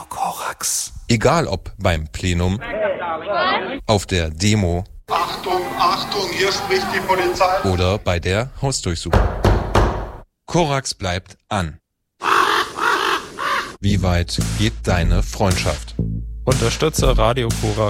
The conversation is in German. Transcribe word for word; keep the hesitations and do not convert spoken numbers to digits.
Radio Korax. Egal ob beim Plenum, auf der Demo, Achtung, Achtung, hier spricht die Polizei. Oder bei der Hausdurchsuchung. Korax bleibt an. Wie weit geht deine Freundschaft? Unterstütze Radio Korax